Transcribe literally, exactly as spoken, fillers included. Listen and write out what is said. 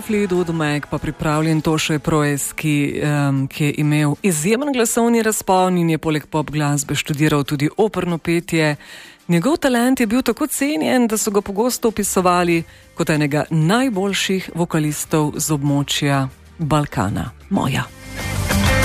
Fleetwood Mac pa pripravljen Toše Projes, ki, um, ki je imel izjemen glasovni razpon in je poleg pop glasbe študiral tudi operno petje. Njegov talent je bil tako cenjen, da so ga pogosto opisovali kot enega najboljših vokalistov z območja Balkana. Moja.